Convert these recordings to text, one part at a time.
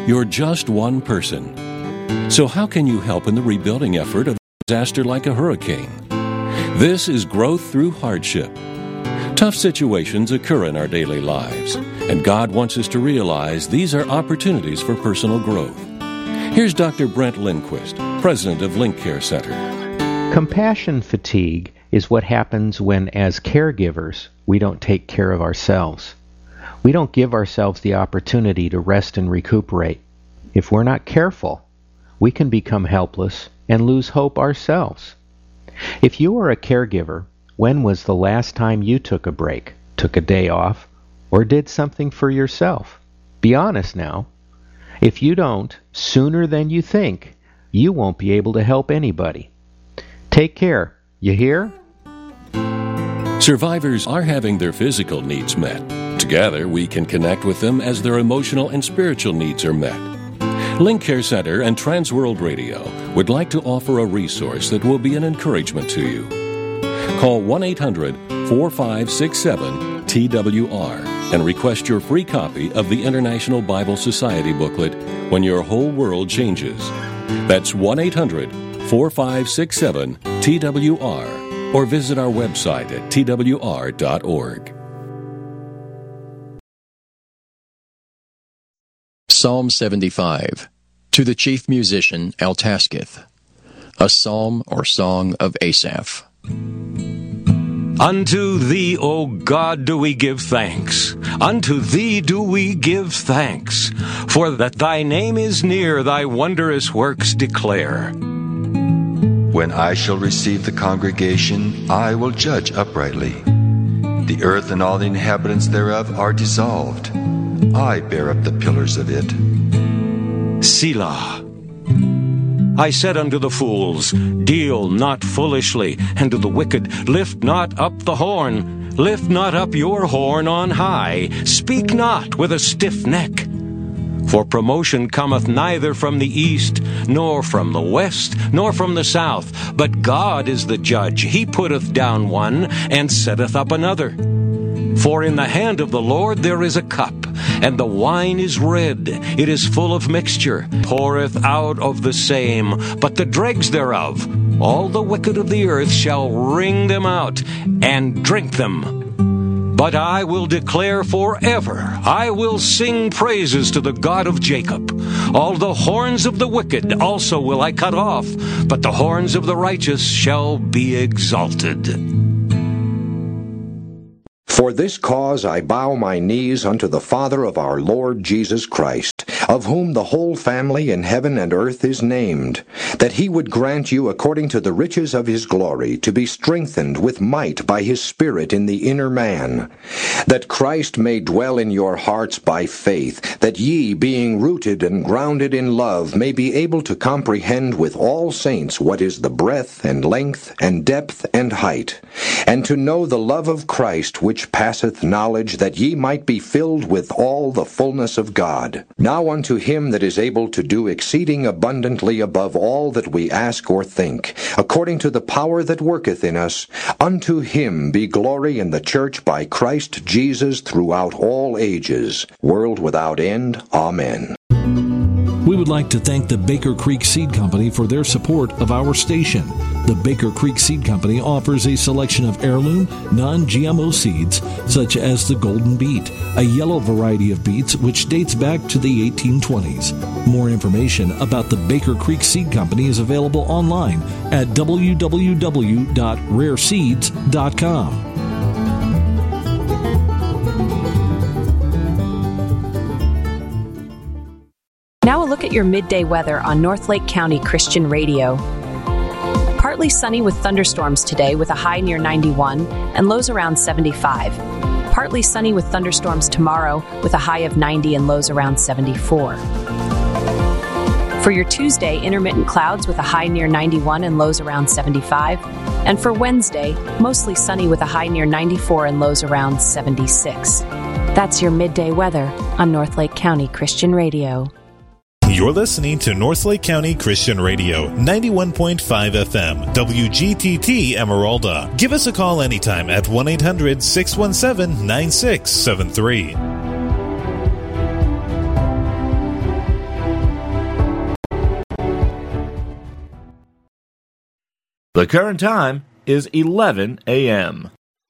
You're just one person. So how can you help in the rebuilding effort of a disaster like a hurricane? This is growth through hardship. Tough situations occur in our daily lives, and God wants us to realize these are opportunities for personal growth. Here's Dr. Brent Lindquist, president of Link Care Center. Compassion fatigue is what happens when, as caregivers, we don't take care of ourselves. We don't give ourselves the opportunity to rest and recuperate. If we're not careful, we can become helpless and lose hope ourselves. If you are a caregiver, when was the last time you took a break, took a day off, or did something for yourself? Be honest now. If you don't, sooner than you think, you won't be able to help anybody. Take care. You hear? Survivors are having their physical needs met. Together, we can connect with them as their emotional and spiritual needs are met. Link Care Center and Transworld Radio would like to offer a resource that will be an encouragement to you. Call 1-800-4567-TWR and request your free copy of the International Bible Society booklet, When Your Whole World Changes. That's 1-800-4567-TWR, or visit our website at twr.org. Psalm 75, to the chief musician Altasketh, a psalm or song of Asaph. Unto thee, O God, do we give thanks. Unto thee do we give thanks. For that thy name is near, thy wondrous works declare. When I shall receive the congregation, I will judge uprightly. The earth and all the inhabitants thereof are dissolved. I bear up the pillars of it. Selah. I said unto the fools, deal not foolishly, and to the wicked, lift not up the horn. Lift not up your horn on high. Speak not with a stiff neck. For promotion cometh neither from the east, nor from the west, nor from the south. But God is the judge. He putteth down one, and setteth up another. For in the hand of the Lord there is a cup, and the wine is red, it is full of mixture, poureth out of the same, but the dregs thereof, all the wicked of the earth shall wring them out, and drink them. But I will declare forever, I will sing praises to the God of Jacob. All the horns of the wicked also will I cut off, but the horns of the righteous shall be exalted. For this cause I bow my knees unto the Father of our Lord Jesus Christ, of whom the whole family in heaven and earth is named, that he would grant you according to the riches of his glory to be strengthened with might by his Spirit in the inner man, that Christ may dwell in your hearts by faith, that ye, being rooted and grounded in love, may be able to comprehend with all saints what is the breadth and length and depth and height, and to know the love of Christ which passeth knowledge, that ye might be filled with all the fullness of God. Now unto him that is able to do exceeding abundantly above all that we ask or think, according to the power that worketh in us, unto him be glory in the church by Christ Jesus throughout all ages, world without end. Amen. We would like to thank the Baker Creek Seed Company for their support of our station. The Baker Creek Seed Company offers a selection of heirloom, non-GMO seeds, such as the Golden Beet, a yellow variety of beets which dates back to the 1820s. More information about the Baker Creek Seed Company is available online at www.rareseeds.com. Now a look at your midday weather on Northlake County Christian Radio. Partly sunny with thunderstorms today with a high near 91 and lows around 75. Partly sunny with thunderstorms tomorrow with a high of 90 and lows around 74. For your Tuesday, intermittent clouds with a high near 91 and lows around 75. And for Wednesday, mostly sunny with a high near 94 and lows around 76. That's your midday weather on Northlake County Christian Radio. You're listening to Northlake County Christian Radio, 91.5 FM, WGTT Emeralda. Give us a call anytime at 1-800-617-9673. The current time is 11 a.m.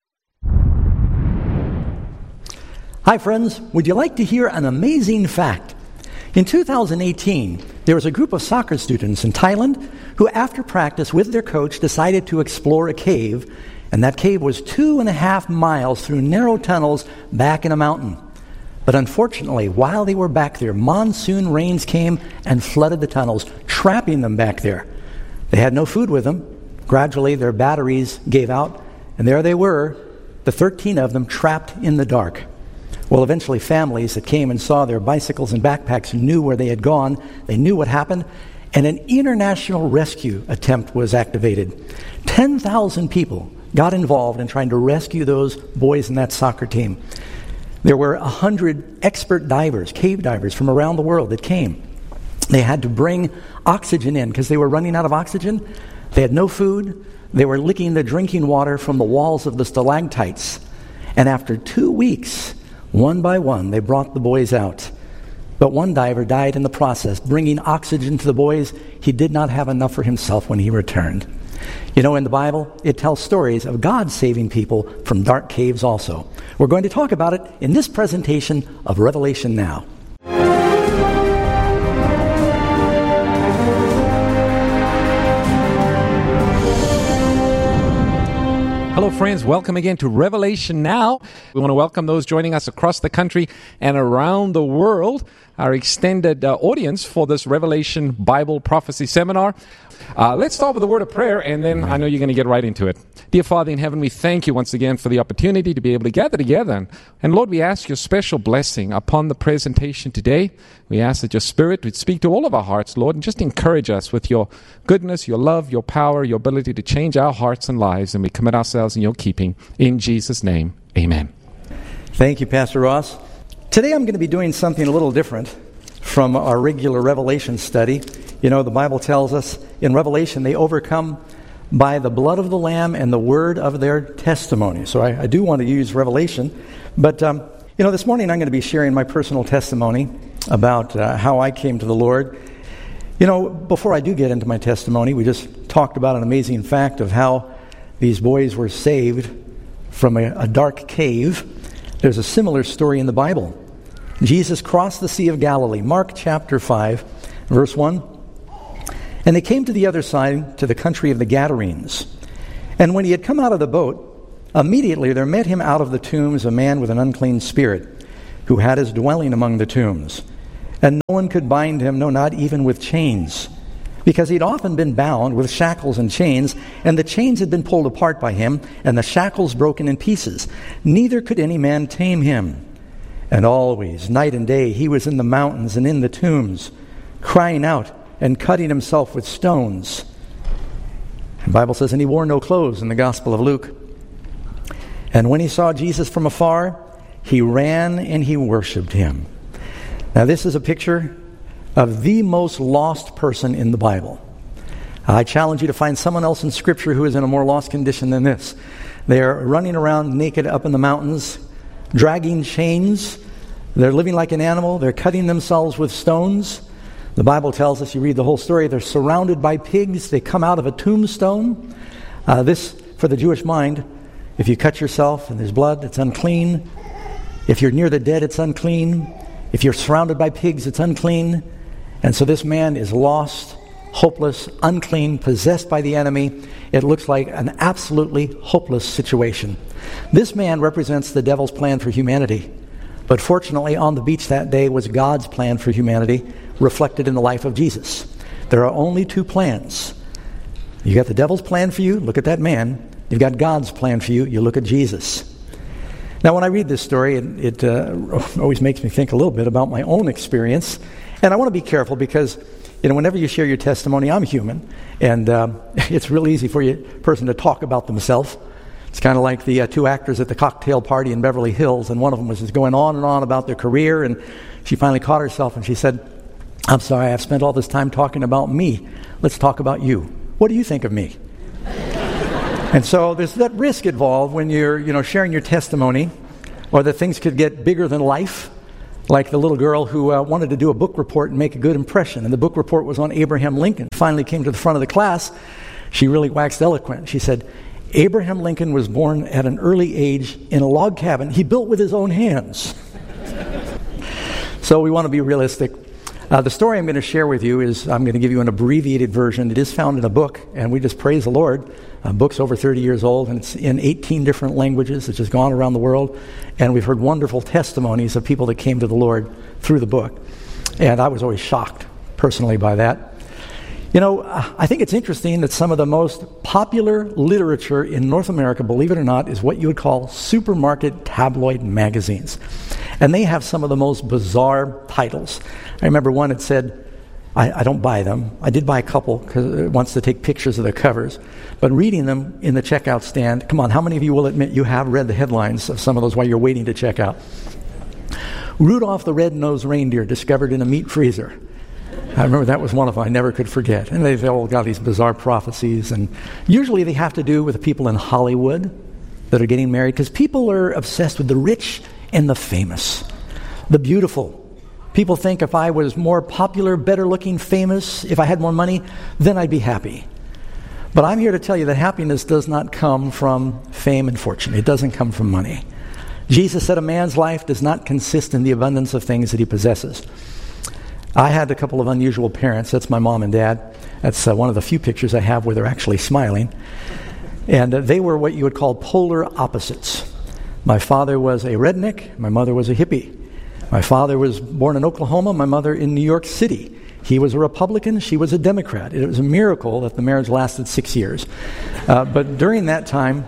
Hi friends, would you like to hear an amazing fact? In 2018, there was a group of soccer students in Thailand who, after practice with their coach, decided to explore a cave, and that cave was 2.5 miles through narrow tunnels back in a mountain. But unfortunately, while they were back there, monsoon rains came and flooded the tunnels, trapping them back there. They had no food with them. Gradually, their batteries gave out, and there they were, the 13 of them trapped in the dark. Well, eventually families that came and saw their bicycles and backpacks knew where they had gone. They knew what happened, and an international rescue attempt was activated. 10,000 people got involved in trying to rescue those boys in that soccer team. There were 100 expert divers, cave divers from around the world that came. They had to bring oxygen in because they were running out of oxygen. They had no food. They were licking the drinking water from the walls of the stalactites. And after 2 weeks, one by one, they brought the boys out. But one diver died in the process, bringing oxygen to the boys. He did not have enough for himself when he returned. You know, in the Bible, it tells stories of God saving people from dark caves also. We're going to talk about it in this presentation of Revelation Now. Hello, friends. Welcome again to Revelation Now. We want to welcome those joining us across the country and around the world, our extended audience for this Revelation Bible Prophecy Seminar. Let's start with a word of prayer, and then I know you're going to get right into it. Dear Father in heaven, we thank you once again for the opportunity to be able to gather together. And Lord, we ask your special blessing upon the presentation today. We ask that your Spirit would speak to all of our hearts, Lord, and just encourage us with your goodness, your love, your power, your ability to change our hearts and lives. And we commit ourselves in your keeping. In Jesus' name, amen. Thank you, Pastor Ross. Today I'm going to be doing something a little different from our regular Revelation study. You know, the Bible tells us in Revelation they overcome by the blood of the Lamb and the word of their testimony. So I do want to use Revelation. But, this morning I'm going to be sharing my personal testimony about how I came to the Lord. You know, before I do get into my testimony, we just talked about an amazing fact of how these boys were saved from a dark cave. There's a similar story in the Bible. Jesus crossed the Sea of Galilee, Mark chapter 5, verse 1. And they came to the other side, to the country of the Gadarenes. And when he had come out of the boat, immediately there met him out of the tombs a man with an unclean spirit, who had his dwelling among the tombs. And no one could bind him, no, not even with chains, because he'd often been bound with shackles and chains, and the chains had been pulled apart by him, and the shackles broken in pieces. Neither could any man tame him. And always, night and day, he was in the mountains and in the tombs, crying out and cutting himself with stones. The Bible says, and he wore no clothes in the Gospel of Luke. And when he saw Jesus from afar, he ran and he worshipped him. Now this is a picture of the most lost person in the Bible. I challenge you to find someone else in Scripture who is in a more lost condition than this. They are running around naked up in the mountains, dragging chains. They're living like an animal. They're cutting themselves with stones. The Bible tells us, you read the whole story, they're surrounded by pigs. They come out of a tombstone. This, for the Jewish mind, if you cut yourself and there's blood, it's unclean. If you're near the dead, it's unclean. If you're surrounded by pigs, it's unclean. And so this man is lost, hopeless, unclean, possessed by the enemy. It looks like an absolutely hopeless situation. This man represents the devil's plan for humanity. But fortunately, on the beach that day was God's plan for humanity, reflected in the life of Jesus. There are only two plans. You got the devil's plan for you, look at that man. You've got God's plan for you, you look at Jesus. Now when I read this story, it always makes me think a little bit about my own experience. And I want to be careful because, whenever you share your testimony, I'm human. And it's real easy for a person to talk about themselves. It's kind of like the two actors at the cocktail party in Beverly Hills, and one of them was just going on and on about their career, and she finally caught herself and she said, I'm sorry, I've spent all this time talking about me. Let's talk about you. What do you think of me? And so there's that risk involved when you're sharing your testimony, or that things could get bigger than life, like the little girl who wanted to do a book report and make a good impression, and the book report was on Abraham Lincoln. Finally came to the front of the class. She really waxed eloquent. She said, Abraham Lincoln was born at an early age in a log cabin he built with his own hands. So we want to be realistic. The story I'm going to share with you is, I'm going to give you an abbreviated version. It is found in a book, and we just praise the Lord. Book's over 30 years old, and it's in 18 different languages. It's just gone around the world, and we've heard wonderful testimonies of people that came to the Lord through the book. And I was always shocked, personally, by that. You know, I think it's interesting that some of the most popular literature in North America, believe it or not, is what you would call supermarket tabloid magazines. And they have some of the most bizarre titles. I remember one that said, I don't buy them. I did buy a couple because it wants to take pictures of the covers. But reading them in the checkout stand, come on, how many of you will admit you have read the headlines of some of those while you're waiting to check out? Rudolph the Red-Nosed Reindeer discovered in a meat freezer. I remember that was one of them I never could forget. And they've all got these bizarre prophecies. And usually they have to do with the people in Hollywood that are getting married, because people are obsessed with the rich and the famous, the beautiful. People think if I was more popular, better looking, famous, if I had more money, then I'd be happy. But I'm here to tell you that happiness does not come from fame and fortune. It doesn't come from money. Jesus said a man's life does not consist in the abundance of things that he possesses. I had a couple of unusual parents. That's my mom and dad. That's one of the few pictures I have where they're actually smiling. And they were what you would call polar opposites. My father was a redneck. My mother was a hippie. My father was born in Oklahoma. My mother in New York City. He was a Republican. She was a Democrat. It was a miracle that the marriage lasted 6 years. But during that time,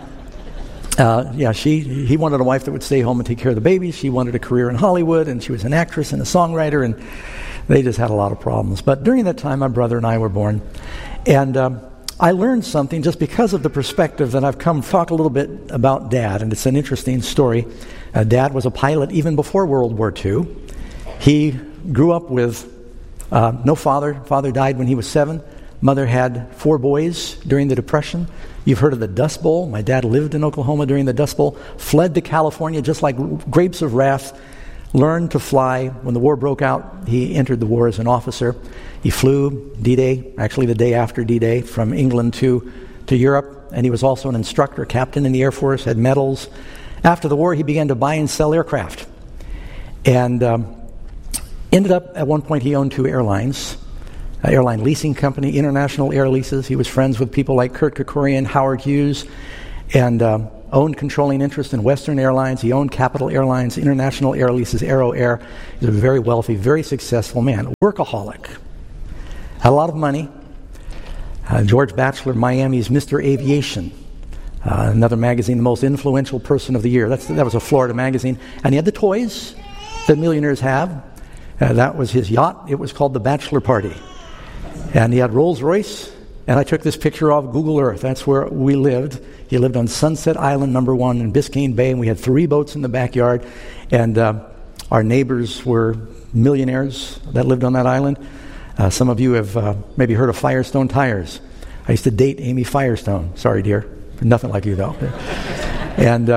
he wanted a wife that would stay home and take care of the babies. She wanted a career in Hollywood, and she was an actress and a songwriter, and they just had a lot of problems. But during that time, my brother and I were born. And I learned something just because of the perspective that I've come to talk a little bit about Dad, and it's an interesting story. Dad was a pilot even before World War II. He grew up with no father. Father died when he was 7. Mother had 4 boys during the Depression. You've heard of the Dust Bowl. My dad lived in Oklahoma during the Dust Bowl, fled to California just like grapes of wrath, learned to fly. When the war broke out, he entered the war as an officer. He flew D-Day, actually the day after D-Day, from England to Europe, and he was also an instructor, captain in the Air Force, had medals. After the war, he began to buy and sell aircraft, and ended up, at one point, he owned 2 airlines, an airline leasing company, International Air Leases. He was friends with people like Kurt Kerkorian, Howard Hughes, and owned controlling interest in Western Airlines. He owned Capital Airlines, International Air Leases, Aero Air. He's a very wealthy, very successful man, workaholic. Had a lot of money. George Batchelor, Miami's Mr. Aviation, another magazine, the most influential person of the year. That was a Florida magazine. And he had the toys that millionaires have. That was his yacht. It was called the Bachelor Party. And he had Rolls Royce. And I took this picture off Google Earth. That's where we lived. He lived on Sunset Island, number 1 in Biscayne Bay, and we had 3 boats in the backyard. And our neighbors were millionaires that lived on that island. Some of you have maybe heard of Firestone Tires. I used to date Amy Firestone. Sorry, dear. Nothing like you, though. And,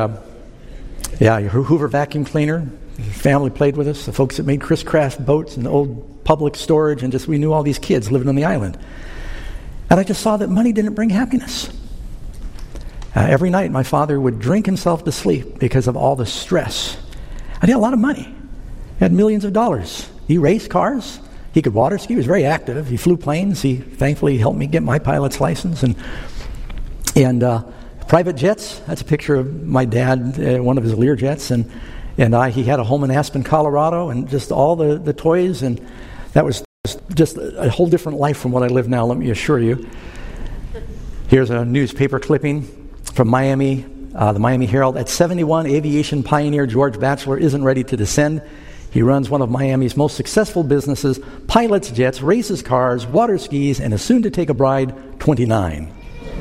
her Hoover vacuum cleaner. His family played with us. The folks that made Chris Craft boats and old public storage, and we knew all these kids living on the island. And I just saw that money didn't bring happiness. Every night, my father would drink himself to sleep because of all the stress. And he had a lot of money. He had millions of dollars. He raced cars. He could water ski. He was very active. He flew planes. He thankfully helped me get my pilot's license. And private jets. That's a picture of my dad, one of his Lear jets. And he had a home in Aspen, Colorado, and just all the toys. And that was just a whole different life from what I live now, let me assure you. Here's a newspaper clipping from Miami, the Miami Herald. At 71, aviation pioneer George Batchelor isn't ready to descend. He runs one of Miami's most successful businesses, pilots jets, races cars, water skis, and is soon to take a bride, 29.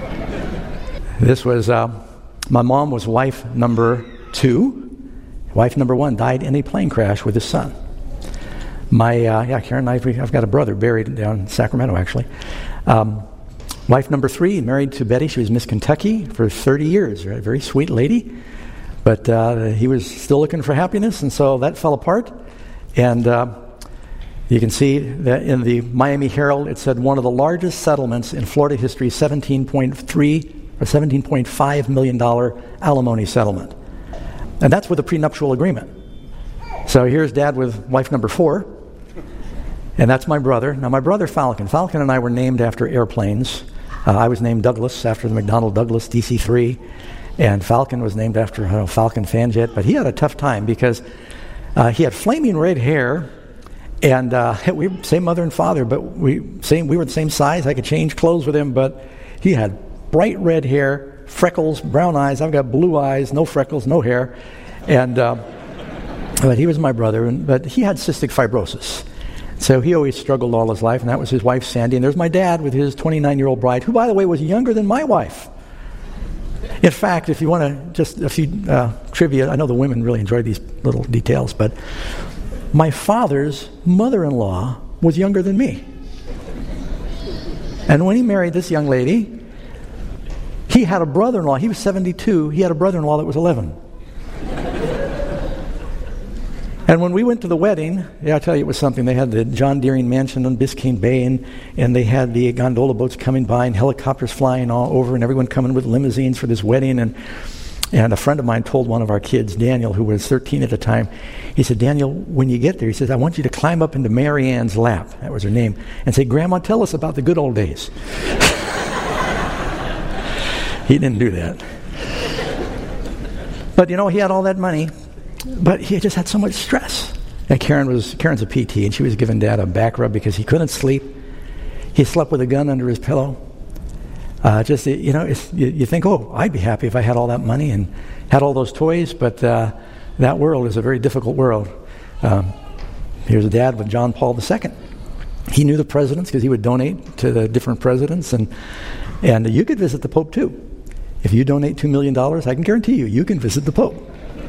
This was, my mom was wife number 2. Wife number 1 died in a plane crash with his son. Karen and I've got a brother buried down in Sacramento, actually. Wife number 3, married to Betty. She was Miss Kentucky for 30 years. Right? A very sweet lady. But he was still looking for happiness, and so that fell apart. And You can see that in the Miami Herald, it said one of the largest settlements in Florida history, $17.3 or $17.5 million alimony settlement. And that's with a prenuptial agreement. So here's Dad with wife number 4, and that's my brother. Now my brother Falcon and I were named after airplanes. I was named Douglas after the McDonnell Douglas DC-3, and Falcon was named after Falcon Fanjet, but he had a tough time because he had flaming red hair, and we were same mother and father, but we were the same size. I could change clothes with him, but he had bright red hair, freckles, brown eyes. I've got blue eyes, no freckles, no hair, and but he was my brother, but he had cystic fibrosis. So he always struggled all his life, and that was his wife, Sandy. And there's my dad with his 29-year-old bride, who, by the way, was younger than my wife. In fact, if you want to, just a few trivia, I know the women really enjoy these little details, but my father's mother-in-law was younger than me. And when he married this young lady, he had a brother-in-law. He was 72. He had a brother-in-law that was 11. And when we went to the wedding, I tell you, it was something. They had the John Deering Mansion on Biscayne Bay, and they had the gondola boats coming by and helicopters flying all over, and everyone coming with limousines for this wedding. And a friend of mine told one of our kids, Daniel, who was 13 at the time, he said, Daniel, when you get there, he says, I want you to climb up into Mary Ann's lap, that was her name, and say, Grandma, tell us about the good old days. He didn't do that. But, he had all that money. But he just had so much stress. And Karen's a PT, and she was giving Dad a back rub because he couldn't sleep. He slept with a gun under his pillow. You think, I'd be happy if I had all that money and had all those toys, but that world is a very difficult world. Here's a dad with John Paul II. He knew the presidents because he would donate to the different presidents, and you could visit the Pope too. If you donate $2 million, I can guarantee you can visit the Pope.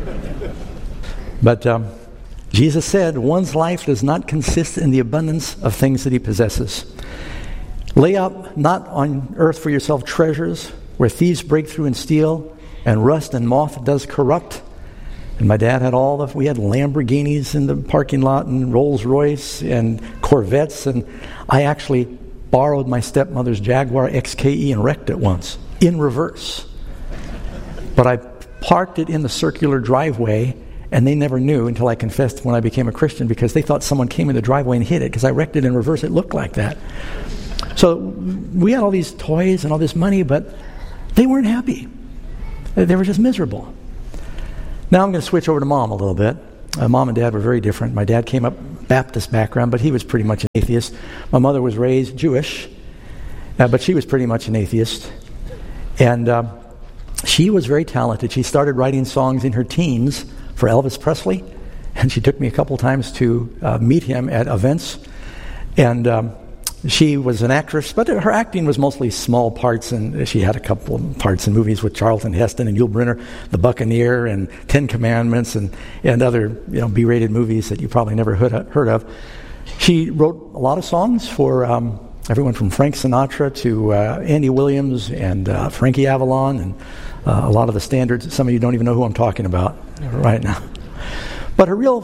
But Jesus said, one's life does not consist in the abundance of things that he possesses. Lay up not on earth for yourself treasures where thieves break through and steal, and rust and moth does corrupt. And my dad had we had Lamborghinis in the parking lot, and Rolls Royce and Corvettes, and I actually borrowed my stepmother's Jaguar XKE and wrecked it once, in reverse. But I parked it in the circular driveway, and they never knew until I confessed when I became a Christian, because they thought someone came in the driveway and hit it because I wrecked it in reverse. It looked like that. So we had all these toys and all this money, but they weren't happy. They were just miserable. Now I'm going to switch over to Mom a little bit. Mom and Dad were very different. My dad came up Baptist background, but he was pretty much an atheist. My mother was raised Jewish, but she was pretty much an atheist. And she was very talented. She started writing songs in her teens for Elvis Presley, and she took me a couple times to meet him at events. And she was an actress, but her acting was mostly small parts, and she had a couple of parts in movies with Charlton Heston and Yul Brynner, The Buccaneer and Ten Commandments, and other B-rated movies that you probably never heard of. She wrote a lot of songs for everyone from Frank Sinatra to Andy Williams and Frankie Avalon, and a lot of the standards. Some of you don't even know who I'm talking about right now. But her real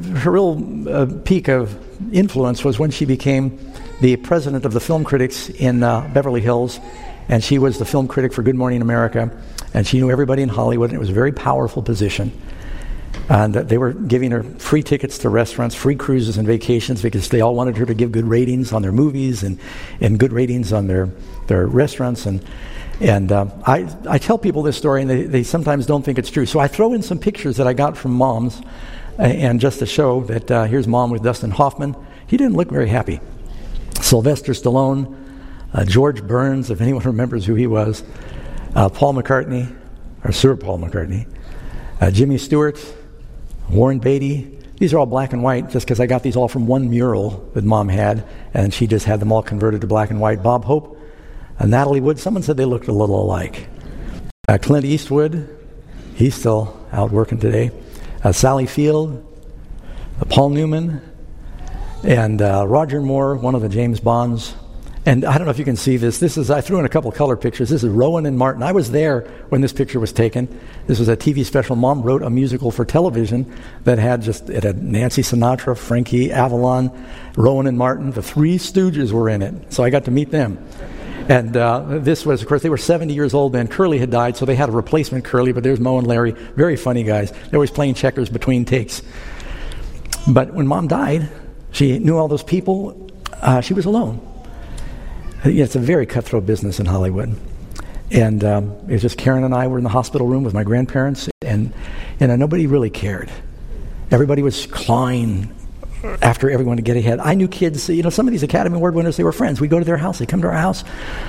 peak of influence was when she became the president of the film critics in Beverly Hills, and she was the film critic for Good Morning America, and she knew everybody in Hollywood, and it was a very powerful position. And they were giving her free tickets to restaurants, free cruises and vacations, because they all wanted her to give good ratings on their movies and good ratings on their restaurants. And I tell people this story, and they sometimes don't think it's true. So I throw in some pictures that I got from Moms, and just to show that here's Mom with Dustin Hoffman. He didn't look very happy. Sylvester Stallone, George Burns, if anyone remembers who he was, Paul McCartney, or Sir Paul McCartney, Jimmy Stewart, Warren Beatty. These are all black and white just because I got these all from one mural that Mom had, and she just had them all converted to black and white. Bob Hope, Natalie Wood, someone said they looked a little alike. Clint Eastwood, he's still out working today. Sally Field, Paul Newman, and Roger Moore, one of the James Bonds, And I don't know if you can see this. I threw in a couple color pictures. This is Rowan and Martin. I was there when this picture was taken. This was a TV special. Mom wrote a musical for television that had Nancy Sinatra, Frankie Avalon, Rowan and Martin. The Three Stooges were in it. So I got to meet them. And this was, of course, they were 70 years old then. Curly had died, so they had a replacement Curly, but there's Mo and Larry. Very funny guys. They're always playing checkers between takes. But when Mom died, she knew all those people. She was alone. It's a very cutthroat business in Hollywood. And it was just Karen and I were in the hospital room with my grandparents, and nobody really cared. Everybody was clawing after everyone to get ahead. I knew kids, some of these Academy Award winners, they were friends. We'd go to their house, they'd come to our house,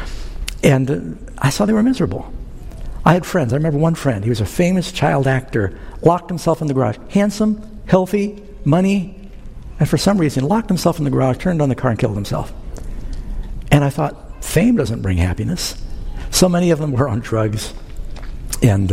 and I saw they were miserable. I had friends. I remember one friend. He was a famous child actor, locked himself in the garage. Handsome, healthy, money, and for some reason locked himself in the garage, turned on the car, and killed himself. And I thought, fame doesn't bring happiness. So many of them were on drugs, and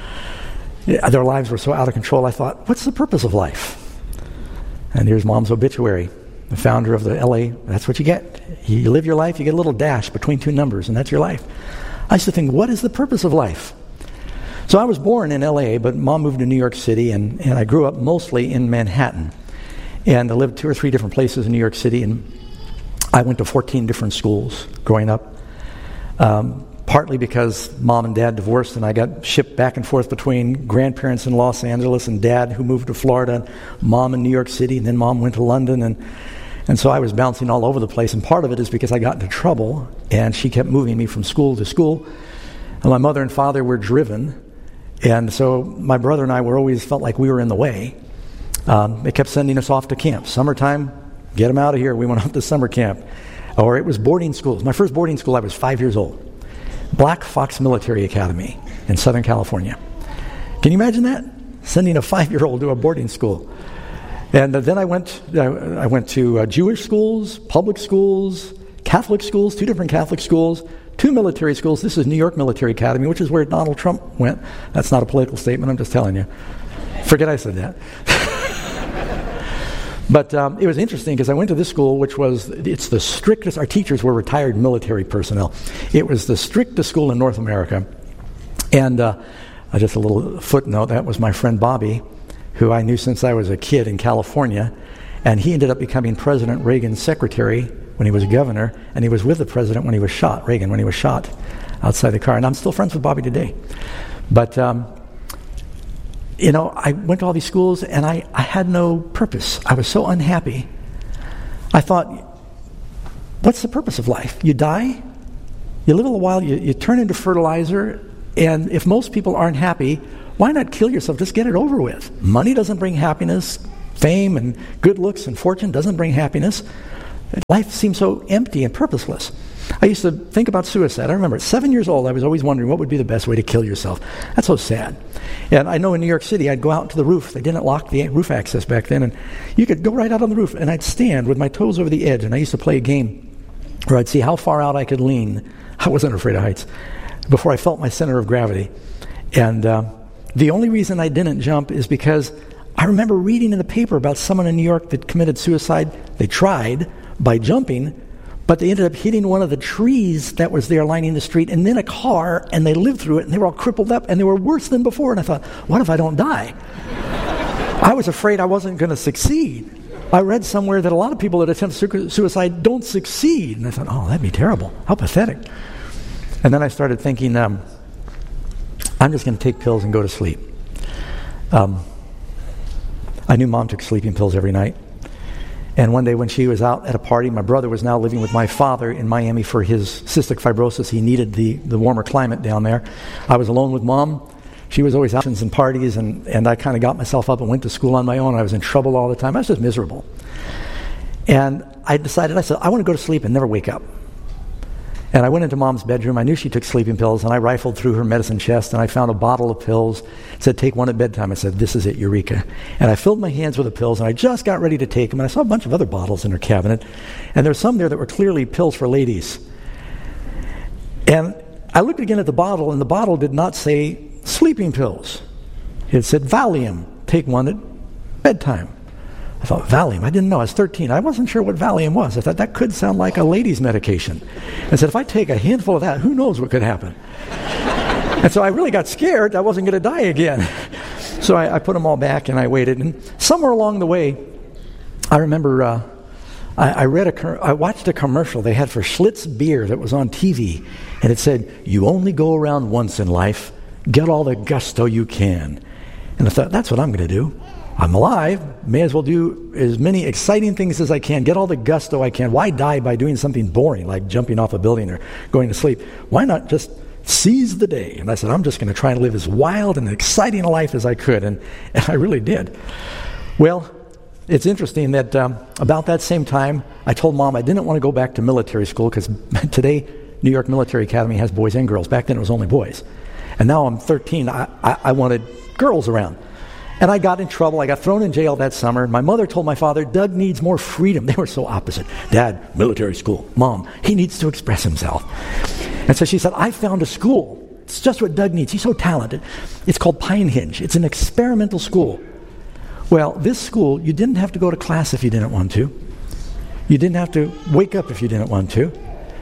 their lives were so out of control. I thought, what's the purpose of life? And here's Mom's obituary, the founder of the LA. That's what you get. You live your life, you get a little dash between two numbers, and that's your life. I used to think, what is the purpose of life? So I was born in LA, but Mom moved to New York City, and I grew up mostly in Manhattan. And I lived 2 or 3 different places in New York City, and I went to 14 different schools growing up, partly because Mom and Dad divorced, and I got shipped back and forth between grandparents in Los Angeles and Dad who moved to Florida, and Mom in New York City, and then Mom went to London, and so I was bouncing all over the place, and part of it is because I got into trouble, and she kept moving me from school to school, and my mother and father were driven, and so my brother and I always felt like we were in the way. They kept sending us off to camp. Summertime, get them out of here. We went off to summer camp. Or it was boarding schools. My first boarding school, I was 5 years old. Black Fox Military Academy in Southern California. Can you imagine that? Sending a 5-year-old to a boarding school. And then I went to Jewish schools, public schools, Catholic schools, 2 different Catholic schools, 2 military schools. This is New York Military Academy, which is where Donald Trump went. That's not a political statement, I'm just telling you. Forget I said that. But it was interesting because I went to this school, it's the strictest. Our teachers were retired military personnel. It was the strictest school in North America. And just a little footnote, that was my friend Bobby, who I knew since I was a kid in California. And he ended up becoming President Reagan's secretary when he was governor. And he was with the president when he was shot, Reagan, when he was shot outside the car. And I'm still friends with Bobby today. But I went to all these schools, and I had no purpose. I was so unhappy. I thought, what's the purpose of life? You die, you live a little while, you turn into fertilizer, and if most people aren't happy, why not kill yourself? Just get it over with. Money doesn't bring happiness. Fame and good looks and fortune doesn't bring happiness. Life seems so empty and purposeless. I used to think about suicide. I remember at 7 years old, I was always wondering what would be the best way to kill yourself. That's so sad. And I know in New York City, I'd go out to the roof. They didn't lock the roof access back then, and you could go right out on the roof, and I'd stand with my toes over the edge, and I used to play a game where I'd see how far out I could lean. I wasn't afraid of heights before I felt my center of gravity. And the only reason I didn't jump is because I remember reading in the paper about someone in New York that committed suicide. They tried by jumping, but they ended up hitting one of the trees that was there lining the street, and then a car, and they lived through it, and they were all crippled up, and they were worse than before. And I thought, what if I don't die? I was afraid I wasn't going to succeed. I read somewhere that a lot of people that attempt suicide don't succeed. And I thought, oh, that'd be terrible. How pathetic. And then I started thinking, I'm just going to take pills and go to sleep. I knew Mom took sleeping pills every night. And one day when she was out at a party, my brother was now living with my father in Miami for his cystic fibrosis. He needed the warmer climate down there. I was alone with Mom. She was always out and parties, and I kind of got myself up and went to school on my own. I was in trouble all the time. I was just miserable. And I decided, I said, I want to go to sleep and never wake up. And I went into Mom's bedroom. I knew she took sleeping pills, and I rifled through her medicine chest, and I found a bottle of pills. It said, take one at bedtime. I said, this is it, Eureka. And I filled my hands with the pills, and I just got ready to take them, and I saw a bunch of other bottles in her cabinet, and there were some there that were clearly pills for ladies. And I looked again at the bottle, and the bottle did not say sleeping pills. It said Valium, take one at bedtime. I thought, Valium? I didn't know. I was 13. I wasn't sure what Valium was. I thought that could sound like a lady's medication. I said, if I take a handful of that, who knows what could happen? And so I really got scared I wasn't going to die again. So I put them all back and I waited. And somewhere along the way, I remember I watched a commercial they had for Schlitz beer that was on TV. And it said, you only go around once in life. Get all the gusto you can. And I thought, that's what I'm going to do. I'm alive. May as well do as many exciting things as I can. Get all the gusto I can. Why die by doing something boring like jumping off a building or going to sleep? Why not just seize the day? And I said, I'm just going to try and live as wild and exciting a life as I could. And I really did. Well, it's interesting that about that same time, I told Mom I didn't want to go back to military school because today New York Military Academy has boys and girls. Back then it was only boys. And now I'm 13. I wanted girls around. And I got in trouble. I got thrown in jail that summer. My mother told my father, Doug needs more freedom. They were so opposite. Dad, military school. Mom, he needs to express himself. And so she said, I found a school. It's just what Doug needs. He's so talented. It's called Pinehenge. It's an experimental school. Well, this school, you didn't have to go to class if you didn't want to. You didn't have to wake up if you didn't want to.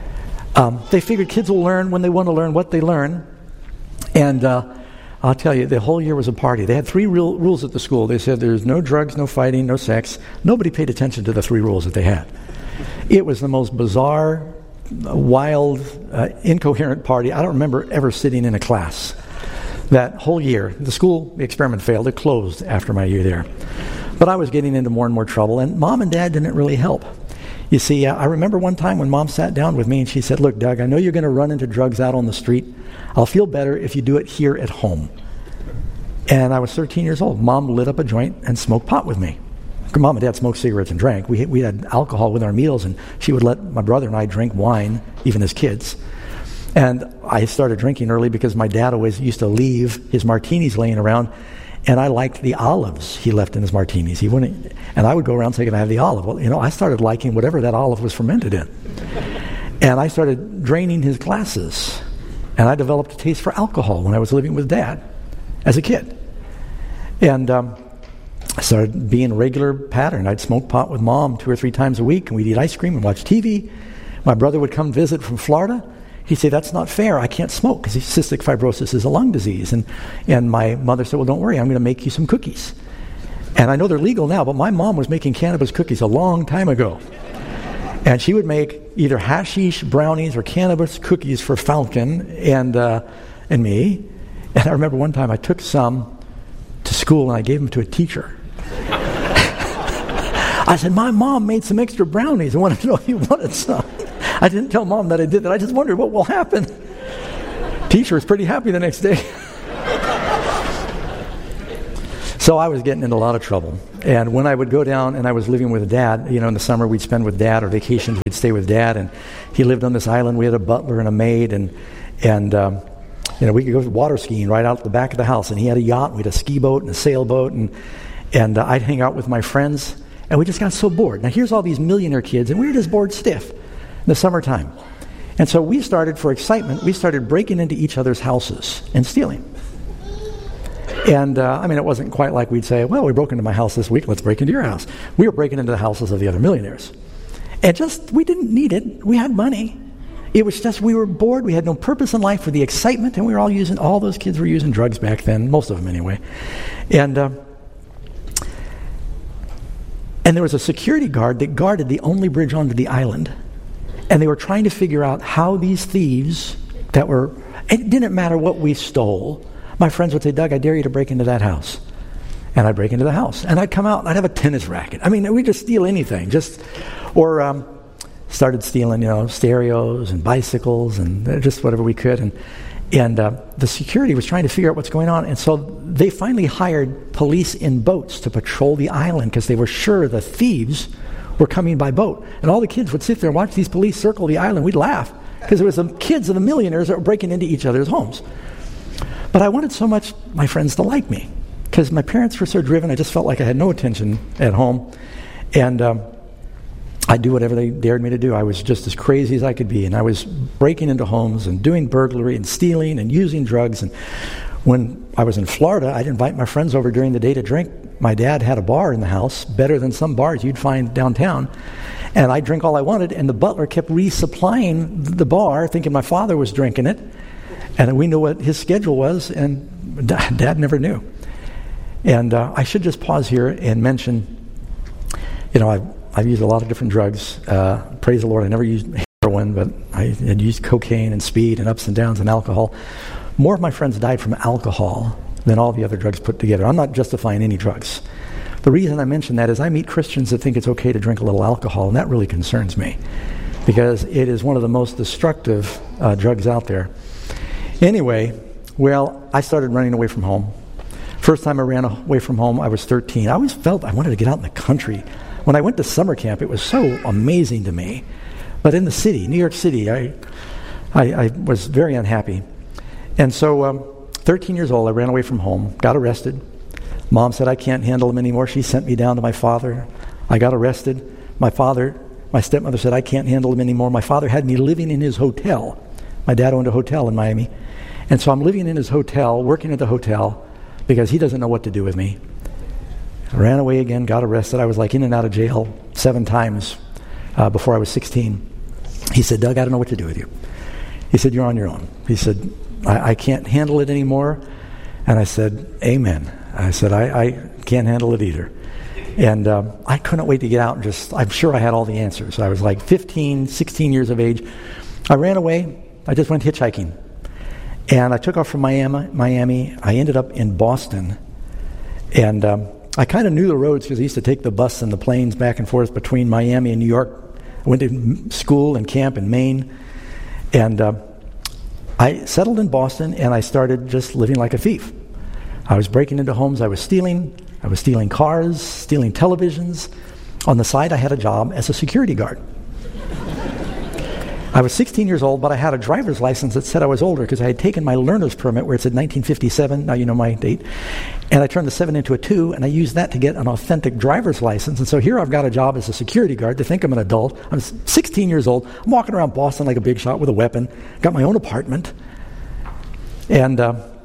They figured kids will learn when they want to learn what they learn. And I'll tell you, the whole year was a party. They had 3 rules at the school. They said there's no drugs, no fighting, no sex. Nobody paid attention to the 3 rules that they had. It was the most bizarre, wild, incoherent party. I don't remember ever sitting in a class. That whole year, the experiment failed. It closed after my year there. But I was getting into more and more trouble, and Mom and Dad didn't really help. You see, I remember one time when Mom sat down with me and she said, look, Doug, I know you're going to run into drugs out on the street. I'll feel better if you do it here at home. And I was 13 years old. Mom lit up a joint and smoked pot with me. Mom and Dad smoked cigarettes and drank. We had alcohol with our meals, and she would let my brother and I drink wine, even as kids. And I started drinking early because my dad always used to leave his martinis laying around, and I liked the olives he left in his martinis. And I would go around saying, can I have the olive? Well, I started liking whatever that olive was fermented in. And I started draining his glasses. And I developed a taste for alcohol when I was living with Dad as a kid. And I started being a regular pattern. I'd smoke pot with Mom 2 or 3 times a week, and we'd eat ice cream and watch TV. My brother would come visit from Florida. He'd say, that's not fair. I can't smoke because cystic fibrosis is a lung disease. And my mother said, well, don't worry. I'm going to make you some cookies. And I know they're legal now, but my mom was making cannabis cookies a long time ago. And she would make either hashish brownies or cannabis cookies for Falcon and me. And I remember one time I took some to school and I gave them to a teacher. I said, my mom made some extra brownies. I wanted to know if you wanted some. I didn't tell Mom that I did that. I just wondered what will happen. Teacher was pretty happy the next day. So I was getting into a lot of trouble. And when I would go down and I was living with Dad, in the summer we'd spend with Dad, or vacations we'd stay with Dad, and he lived on this island. We had a butler and a maid, and we could go water skiing right out the back of the house. And he had a yacht, we had a ski boat and a sailboat, and I'd hang out with my friends, and we just got so bored. Now here's all these millionaire kids, and we were just bored stiff in the summertime. And so we started, for excitement, breaking into each other's houses and stealing. And, it wasn't quite like we'd say, well, we broke into my house this week, let's break into your house. We were breaking into the houses of the other millionaires. And we didn't need it. We had money. It was just we were bored. We had no purpose in life for the excitement, and we were all those kids were using drugs back then, most of them anyway. And there was a security guard that guarded the only bridge onto the island. And they were trying to figure out how these thieves it didn't matter what we stole. My friends would say, Doug, I dare you to break into that house. And I'd break into the house. And I'd come out and I'd have a tennis racket. We'd just steal anything. Or started stealing, stereos and bicycles and just whatever we could. And the security was trying to figure out what's going on. And so they finally hired police in boats to patrol the island because they were sure the thieves were coming by boat. And all the kids would sit there and watch these police circle the island. We'd laugh because it was the kids of the millionaires that were breaking into each other's homes. But I wanted so much my friends to like me because my parents were so driven. I just felt like I had no attention at home. And I'd do whatever they dared me to do. I was just as crazy as I could be. And I was breaking into homes and doing burglary and stealing and using drugs. And When I was in Florida, I'd invite my friends over during the day to drink. My dad had a bar in the house, better than some bars you'd find downtown. And I'd drink all I wanted, and the butler kept resupplying the bar, thinking my father was drinking it. And we knew what his schedule was, and Dad never knew. And I should just pause here and mention, I've used a lot of different drugs. Praise the Lord, I never used heroin, but I had used cocaine and speed and ups and downs and alcohol. More of my friends died from alcohol than all the other drugs put together. I'm not justifying any drugs. The reason I mention that is I meet Christians that think it's okay to drink a little alcohol, and that really concerns me because it is one of the most destructive drugs out there. Anyway, I started running away from home. First time I ran away from home, I was 13. I always felt I wanted to get out in the country. When I went to summer camp, it was so amazing to me. But in the city, New York City, I was very unhappy. And so 13 years old, I ran away from home, got arrested. Mom said, I can't handle him anymore. She sent me down to my father. I got arrested. My stepmother said, I can't handle him anymore. My father had me living in his hotel. My dad owned a hotel in Miami. And so I'm living in his hotel, working at the hotel, because he doesn't know what to do with me. I ran away again, got arrested. I was like in and out of jail 7 times before I was 16. He said, Doug, I don't know what to do with you. He said, you're on your own. He said, I can't handle it anymore. And I said, amen. I said, I can't handle it either. And I couldn't wait to get out and I'm sure I had all the answers. I was like 15, 16 years of age. I ran away. I just went hitchhiking. And I took off from Miami. I ended up in Boston. And I kind of knew the roads because I used to take the bus and the planes back and forth between Miami and New York. I went to school and camp in Maine. And I settled in Boston, and I started just living like a thief. I was breaking into homes. I was stealing cars, stealing televisions. On the side, I had a job as a security guard. I was 16 years old, but I had a driver's license that said I was older because I had taken my learner's permit where it said 1957. Now you know my date. And I turned the 7 into a 2, and I used that to get an authentic driver's license. And so here I've got a job as a security guard. They think I'm an adult. I'm 16 years old. I'm walking around Boston like a big shot with a weapon. Got my own apartment. And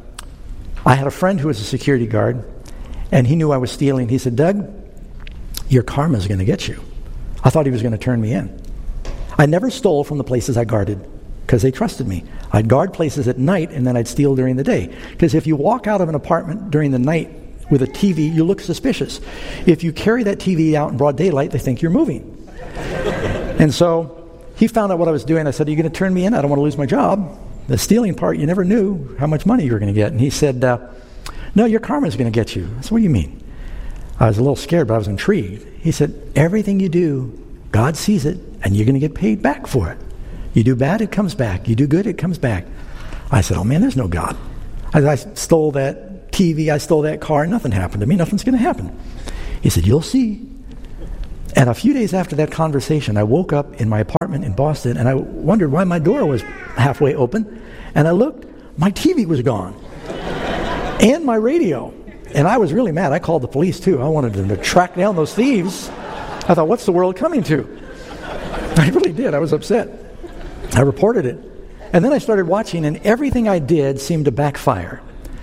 I had a friend who was a security guard, and he knew I was stealing. He said, Doug, your karma's going to get you. I thought he was going to turn me in. I never stole from the places I guarded because they trusted me. I'd guard places at night, and then I'd steal during the day. Because if you walk out of an apartment during the night with a TV, you look suspicious. If you carry that TV out in broad daylight, they think you're moving. And so he found out what I was doing. I said, are you going to turn me in? I don't want to lose my job. The stealing part, you never knew how much money you were going to get. And he said, no, your karma's going to get you. I said, what do you mean? I was a little scared, but I was intrigued. He said, everything you do, God sees it, and you're going to get paid back for it. You do bad, it comes back. You do good, it comes back. I said, oh man, there's no God. I stole that TV, I stole that car, nothing happened to me, nothing's going to happen. He said, you'll see. And a few days after that conversation, I woke up in my apartment in Boston, and I wondered why my door was halfway open. And I looked, my TV was gone. And my radio. And I was really mad. I called the police too. I wanted them to track down those thieves. I thought, what's the world coming to? I really did. I was upset. I reported it. And then I started watching, and everything I did seemed to backfire.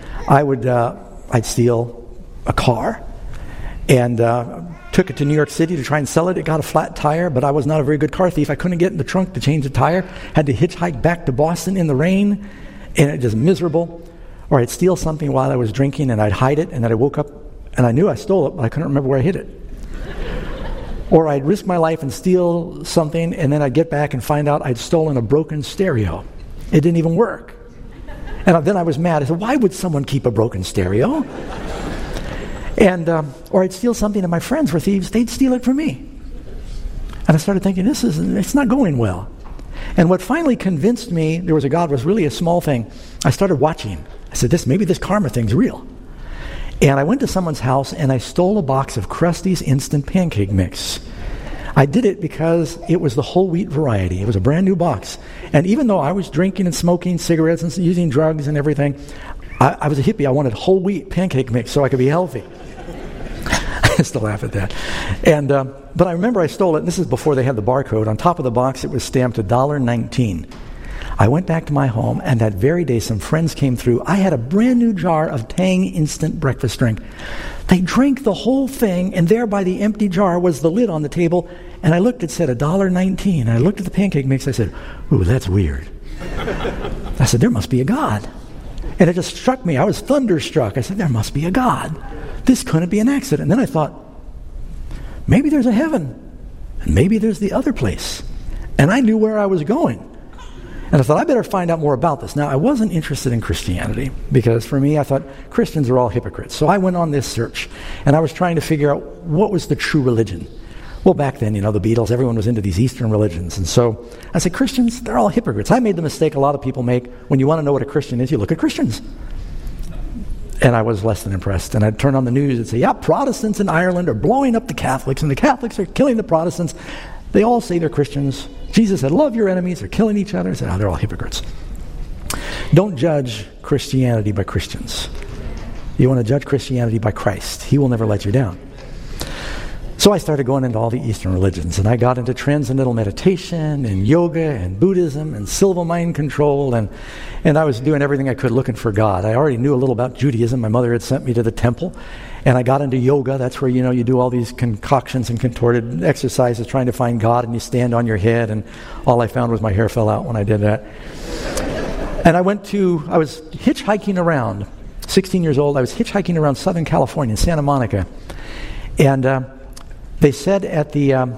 I'd steal a car and took it to New York City to try and sell it. It got a flat tire, but I was not a very good car thief. I couldn't get in the trunk to change the tire. Had to hitchhike back to Boston in the rain, and it was miserable. Or I'd steal something while I was drinking, and I'd hide it, and then I woke up, and I knew I stole it, but I couldn't remember where I hid it. Or I'd risk my life and steal something, and then I'd get back and find out I'd stolen a broken stereo. It didn't even work. And then I was mad. I said, why would someone keep a broken stereo? And or I'd steal something, and my friends were thieves. They'd steal it from me. And I started thinking, it's not going well. And what finally convinced me there was a God was really a small thing. I started watching. I said, maybe this karma thing's real. And I went to someone's house, and I stole a box of Krusty's Instant Pancake Mix. I did it because it was the whole wheat variety. It was a brand new box. And even though I was drinking and smoking cigarettes and using drugs and everything, I was a hippie. I wanted whole wheat pancake mix so I could be healthy. I used to laugh at that. And but I remember I stole it, and this is before they had the barcode. On top of the box, it was stamped $1.19. I went back to my home, and that very day some friends came through. I had a brand new jar of Tang instant breakfast drink. They drank the whole thing, and there by the empty jar was the lid on the table, and I looked, it said $1.19. And I looked at the pancake mix, I said, ooh, that's weird. I said, there must be a God. And it just struck me. I was thunderstruck. I said, there must be a God. This couldn't be an accident. And then I thought, maybe there's a heaven, and maybe there's the other place. And I knew where I was going. And I thought, I better find out more about this. Now, I wasn't interested in Christianity, because for me, I thought Christians are all hypocrites. So I went on this search, and I was trying to figure out what was the true religion. Well, back then, the Beatles, everyone was into these Eastern religions. And so I said, Christians, they're all hypocrites. I made the mistake a lot of people make. When you want to know what a Christian is, you look at Christians. And I was less than impressed. And I'd turn on the news and say, yeah, Protestants in Ireland are blowing up the Catholics, and the Catholics are killing the Protestants. They all say they're Christians. Jesus said, love your enemies. They're killing each other. I said, they're all hypocrites. Don't judge Christianity by Christians. You want to judge Christianity by Christ. He will never let you down. So I started going into all the Eastern religions, and I got into transcendental meditation and yoga and Buddhism and silva mind control, and I was doing everything I could looking for God. I already knew a little about Judaism. My mother had sent me to the temple, and I got into yoga. That's where, you do all these concoctions and contorted exercises trying to find God, and you stand on your head, and all I found was my hair fell out when I did that. And I was hitchhiking around, 16 years old. I was hitchhiking around Southern California in Santa Monica, and they said at